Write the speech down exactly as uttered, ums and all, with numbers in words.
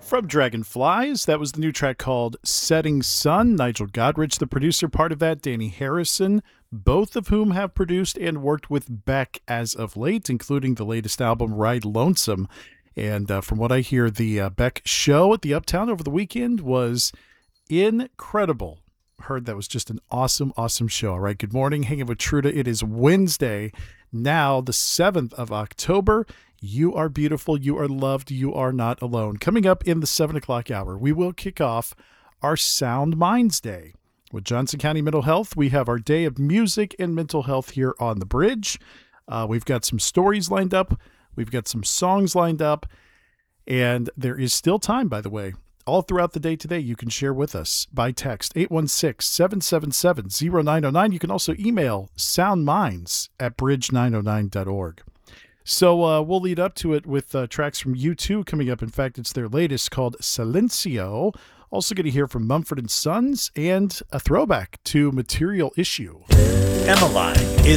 From Dragonflies, that was the new track called Setting Sun. Nigel Godrich, the producer, part of that. Danny Harrison, both of whom have produced and worked with Beck as of late, including the latest album, Ride Lonesome. And uh, from what I hear, the uh, Beck show at the Uptown over the weekend was incredible. Heard that was just an awesome, awesome show. All right, good morning. Hanging with Truda. It is Wednesday, now the seventh of October. You are beautiful. You are loved. You are not alone. Coming up in the seven o'clock hour, we will kick off our Sound Minds Day. With Johnson County Mental Health, we have our day of music and mental health here on the bridge. Uh, we've got some stories lined up. We've got some songs lined up. And there is still time, by the way. All throughout the day today, you can share with us by text eight one six, seven seven seven, zero nine zero nine. You can also email soundminds at bridge nine oh nine dot org. So uh, we'll lead up to it with uh, tracks from U two coming up. In fact, it's their latest called Silencio. Also going to hear from Mumford and Sons and a throwback to Material Issue. Emmeline is